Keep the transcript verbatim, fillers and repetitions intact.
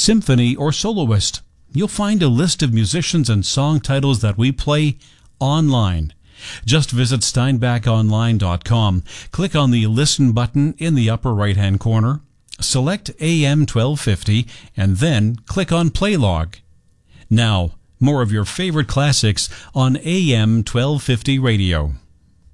symphony, or soloist. You'll find a list of musicians and song titles that we play online. Just visit steinbach online dot com, click on the Listen button in the upper right-hand corner, select A M twelve fifty, and then click on Play Log. Now, more of your favorite classics on A M twelve fifty radio.